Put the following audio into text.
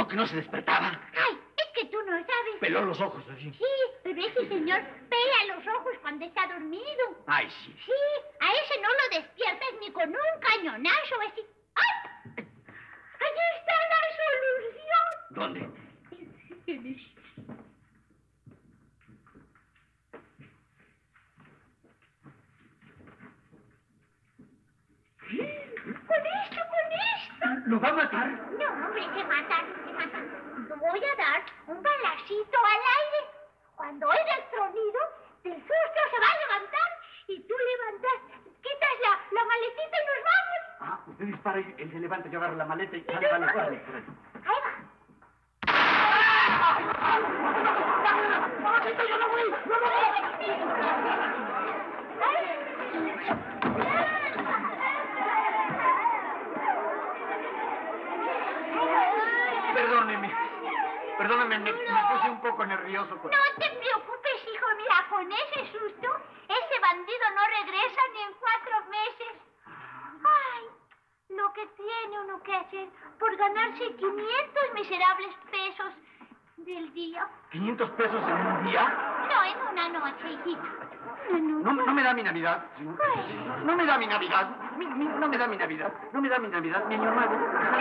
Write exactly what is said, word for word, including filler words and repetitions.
que no se despertaba. Ay, es que tú no sabes. Peló los ojos así. Sí, pero ese señor pela los ojos cuando está dormido. Ay, sí. Sí, a ese no lo despiertas ni con un cañonazo así. ¡Ay! ¡Allí está la solución! ¿Dónde? Con esto, con esto. ¿Lo va a matar? No, hombre, se mata, se mata. Te voy a dar un balacito al aire. Cuando oiga el tronido, del susto se va a levantar y tú levantas, quitas la, la maletita y nos vamos. Ah, usted dispara y él se levanta, yo agarro la maleta y... Y Vale, nos vale, vamos. vale, vale. Ahí va. ¡Mamacita, yo no voy! ¡No, no, Perdóneme. Perdóneme, me, me puse un poco nervioso. Con... No te preocupes, hijo. Mira, con ese susto, ese bandido no regresa ni en cuatro meses. Ay, lo que tiene uno que hacer por ganarse quinientos miserables pesos del día. ¿quinientos pesos en un día? No, en una noche, hijito. En No, una- no me da mi Navidad. señor. Ay. No me da mi Navidad. Mi- mi- no me da mi Navidad. No me da mi Navidad, mi año nuevo.